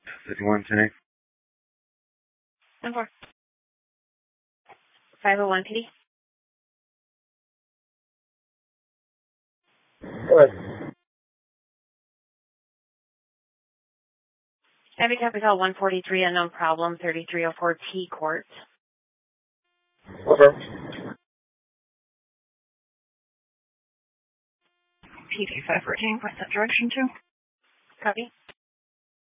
51 today. 10-4. 501 PD. Go ahead. Heavy Capital 143, unknown problem, 3304 T Court. Okay. PD 514, what's that direction to? Copy.